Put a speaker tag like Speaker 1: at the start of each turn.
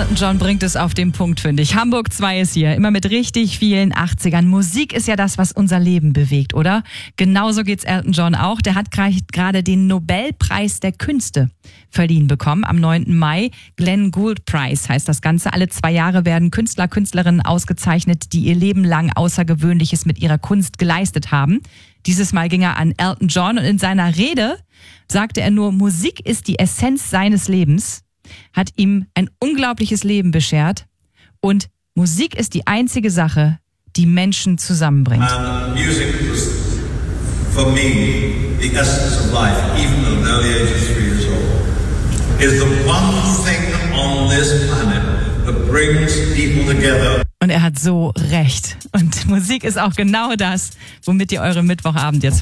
Speaker 1: Elton John bringt es auf den Punkt, finde ich. Hamburg 2 ist hier, immer mit richtig vielen 80ern. Musik ist ja das, was unser Leben bewegt, oder? Genauso geht's Elton John auch. Der hat gerade den Nobelpreis der Künste verliehen bekommen am 9. Mai. Glenn Gould Prize heißt das Ganze. Alle 2 Jahre werden Künstler, Künstlerinnen ausgezeichnet, die ihr Leben lang Außergewöhnliches mit ihrer Kunst geleistet haben. Dieses Mal ging er an Elton John und in seiner Rede sagte er nur, Musik ist die Essenz seines Lebens, hat ihm ein unglaubliches Leben beschert und Musik ist die einzige Sache, die Menschen zusammenbringt.
Speaker 2: Music was for me the essence of life, even at an early age of 3 years old. Is the one thing on this planet that brings people together.
Speaker 1: Und er hat so recht. Und Musik ist auch genau das, womit ihr eure Mittwochabend jetzt